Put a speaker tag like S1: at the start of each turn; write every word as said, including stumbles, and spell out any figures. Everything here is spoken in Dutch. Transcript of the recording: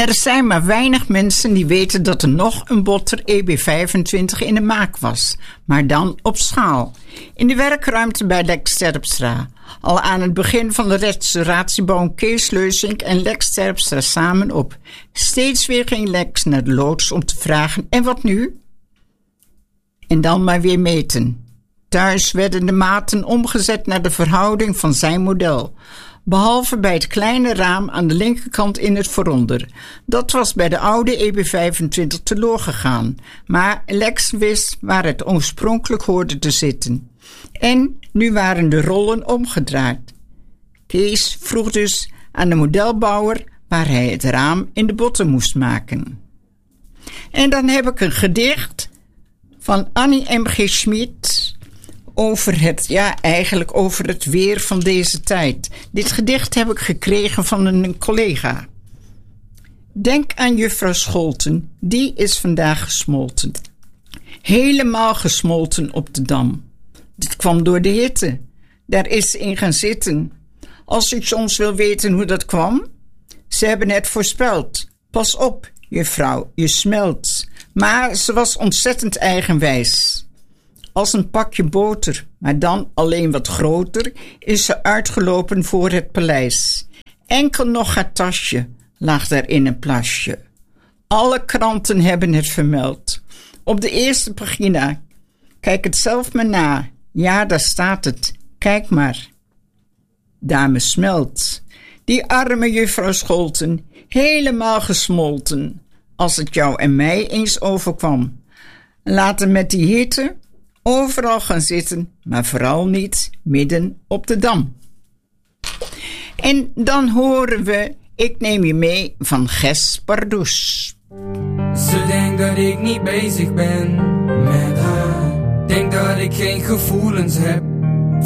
S1: Er zijn maar weinig mensen die weten dat er nog een botter E B vijfentwintig in de maak was, maar dan op schaal. In de werkruimte bij Lex Terpstra. Al aan het begin van de restauratie bouwen Kees Leusink en Lex Terpstra samen op. Steeds weer ging Lex naar de loods om te vragen: en wat nu? En dan maar weer meten. Thuis werden de maten omgezet naar de verhouding van zijn model. Behalve bij het kleine raam aan de linkerkant in het vooronder. Dat was bij de oude E B vijfentwintig teloor gegaan. Maar Lex wist waar het oorspronkelijk hoorde te zitten. En nu waren de rollen omgedraaid. Kees vroeg dus aan de modelbouwer waar hij het raam in de botten moest maken. En dan heb ik een gedicht van Annie M G Schmid over het, ja, eigenlijk over het weer van deze tijd. Dit gedicht heb ik gekregen van een collega. Denk aan juffrouw Scholten, die is vandaag gesmolten. Helemaal gesmolten op de Dam. Dit kwam door de hitte. Daar is ze in gaan zitten. Als u soms wil weten hoe dat kwam, ze hebben het voorspeld. Pas op, juffrouw, je smelt. Maar ze was ontzettend eigenwijs. Als een pakje boter, maar dan alleen wat groter, is ze uitgelopen voor het paleis. Enkel nog haar tasje lag daar in een plasje. Alle kranten hebben het vermeld. Op de eerste pagina. Kijk het zelf maar na. Ja, daar staat het. Kijk maar. Dame Smelt. Die arme juffrouw Scholten. Helemaal gesmolten. Als het jou en mij eens overkwam. Laten met die hitte overal gaan zitten, maar vooral niet midden op de Dam. En dan horen we Ik neem je mee van Gers Pardoes.
S2: Ze denkt dat ik niet bezig ben met haar. Denk dat ik geen gevoelens heb